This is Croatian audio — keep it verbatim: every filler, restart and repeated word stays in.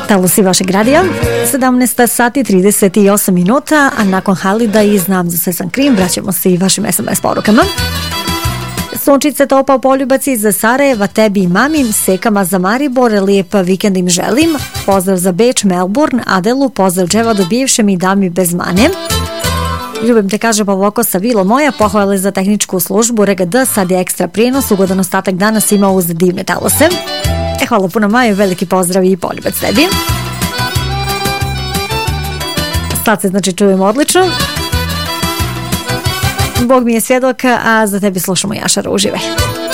Talusi vašeg radija, sedamnaest sati trideset osam minuta, a nakon Halida i Znam za sve sam krim, vraćamo se i vašim es em es porukama. Sunčice topa u Poljubaci za Sarajeva, tebi i mami, sekama za Maribor, lijep vikend im želim, pozdrav za Beč, Melbourne, Adelu, pozdrav dževa do bivšem i dami bez mane. Ljubim te, kaže Pavoko sa Vilo moja, pohvale za tehničku službu, R G D, sad je ekstra prijenos, ugodan ostatak dana svima uz divne talose. E, hvala puno Maju, veliki pozdrav i Poljubac tebi. Sad se znači čujemo odlično. Bog mi je svjedok, a za tebi slušamo Jašara, uživaj.